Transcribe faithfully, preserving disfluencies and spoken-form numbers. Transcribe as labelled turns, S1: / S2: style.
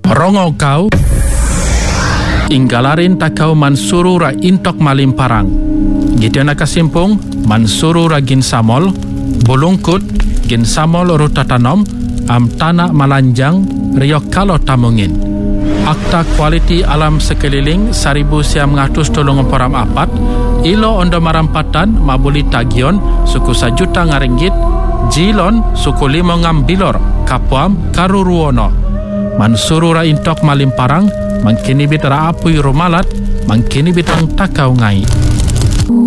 S1: Rongo kau inggalarin takau mansuru ra intok malim parang. Gideon nakasimpung mansuru ra gin samol bulungkut gin samol rutatanom am tanah malanjang riok kalau tamungin. Akta kualiti alam sekeliling seribu siam ngatus tolong peram apat ilo ondo marampatan mabuli tagion suku sajuta ngaringgit jilon suku limo ngambilor kapuam karuruono. Mansuru ra intok malim parang mangkini bit ra apui rumalat mangkini bitang takau ngai.